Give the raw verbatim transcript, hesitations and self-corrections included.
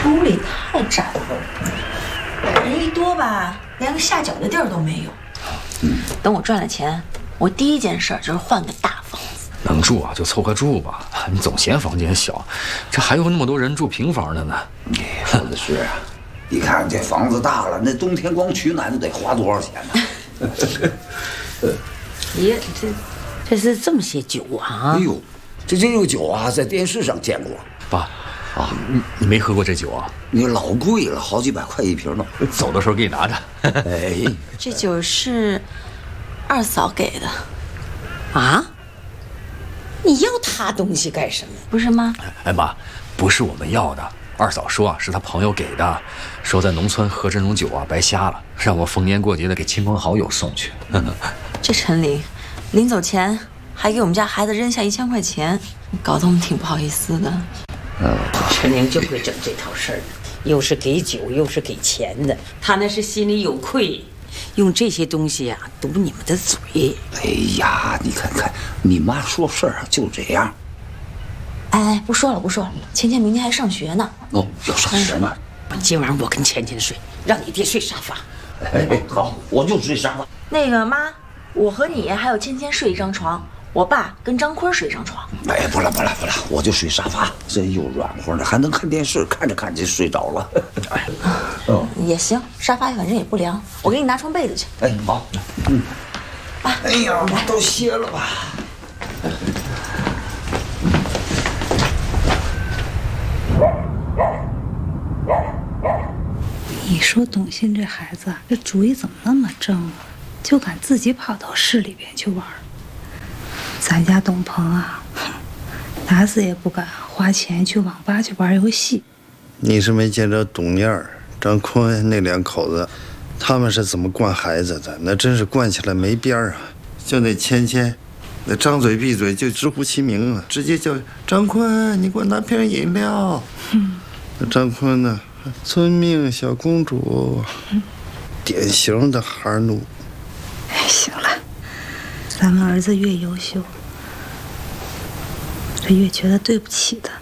屋里太窄了，人一多吧，连个下脚的地儿都没有。嗯，等我赚了钱，我第一件事就是换个大房子。 能住啊就凑合住吧，你总嫌房间小，这还有那么多人住平房的呢。 你说的是啊，你看这房子大了，那冬天光取暖得花多少钱呢？ 爷，这这是这么些酒啊？ 哎呦，这这种酒啊，在电视上见过。 爸，啊，你你没喝过这酒啊？ 你老贵了，好几百块一瓶呢。 走的时候给你拿着。 哎， 这酒是二嫂给的。 啊？你要他东西干什么？ 不是吗？ 哎妈，不是我们要的。二嫂说啊，是她朋友给的，说在农村喝这种酒啊白瞎了，让我逢年过节的给亲朋好友送去。 这陈林，临走前还给我们家孩子扔下一千块钱，搞得我们挺不好意思的。 嗯，陈玲就会整这套事儿，又是给酒又是给钱的，他那是心里有愧，用这些东西呀、啊、堵你们的嘴。 哎呀，你看看你妈说事儿啊就这样。 哎，不说了不说了，芊芊明天还上学呢。 哦，要上学吗？ 今晚我跟芊芊睡，让你爹睡沙发。 哎，好，我就睡沙发。 那个妈，我和你还有芊芊睡一张床，我爸跟张坤睡一张床。 哎，不了不了不了，我就睡沙发，这又软和呢，还能看电视，看着看着就睡着了。哎， 哦，也行，沙发反正也不凉，我给你拿床被子去。 哎，好，嗯，啊，哎呀，都歇了吧。 你说董欣这孩子，这主意怎么那么正啊？就敢自己跑到市里边去玩。咱家董鹏啊，打死也不敢花钱去网吧去玩游戏。 你是没见着董燕儿、张坤那两口子，他们是怎么惯孩子的？那真是惯起来没边儿啊！就那芊芊，那张嘴闭嘴就直呼其名啊，直接叫张坤，你给我拿瓶饮料。嗯，那张坤呢？遵命，小公主，典型的孩奴。 哎，行了，咱们儿子越优秀，这越觉得对不起他。